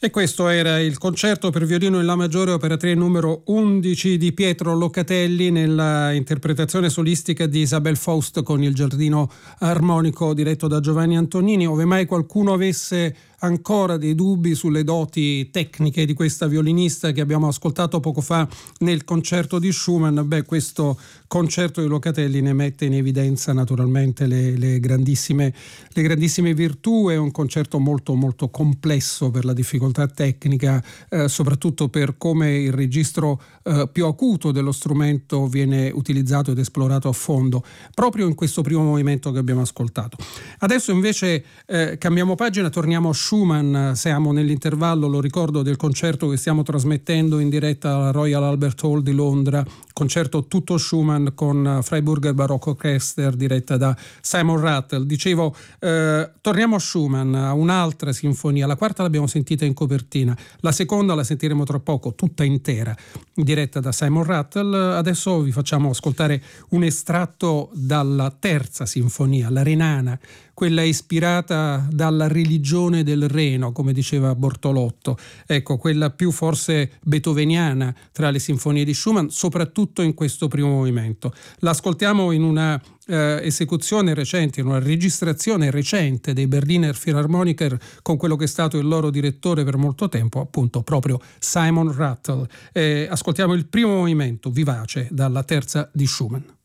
E questo era il concerto per violino in La maggiore opera 3 numero 11 di Pietro Locatelli nella interpretazione solistica di Isabel Faust con il giardino armonico diretto da Giovanni Antonini. Ove mai qualcuno avesse ancora dei dubbi sulle doti tecniche di questa violinista che abbiamo ascoltato poco fa nel concerto di Schumann, questo concerto di Locatelli ne mette in evidenza naturalmente le grandissime virtù. È un concerto molto molto complesso per la difficoltà tecnica, soprattutto per come il registro più acuto dello strumento viene utilizzato ed esplorato a fondo proprio in questo primo movimento che abbiamo ascoltato. Adesso invece cambiamo pagina, torniamo a Schumann. Siamo nell'intervallo, lo ricordo, del concerto che stiamo trasmettendo in diretta alla Royal Albert Hall di Londra, concerto tutto Schumann con Freiburger Baroque Orchester diretta da Simon Rattle. Dicevo, torniamo a Schumann, a un'altra sinfonia. La quarta l'abbiamo sentita in copertina, la seconda la sentiremo tra poco tutta intera diretta da Simon Rattle. Adesso vi facciamo ascoltare un estratto dalla terza sinfonia, la Renana, quella ispirata dalla religione del Reno, come diceva Bortolotto, ecco, quella più forse beethoveniana tra le sinfonie di Schumann, soprattutto in questo primo movimento. L'ascoltiamo in una esecuzione recente, in una registrazione recente dei Berliner Philharmoniker con quello che è stato il loro direttore per molto tempo, appunto proprio Simon Rattle. Ascoltiamo il primo movimento vivace dalla terza di Schumann.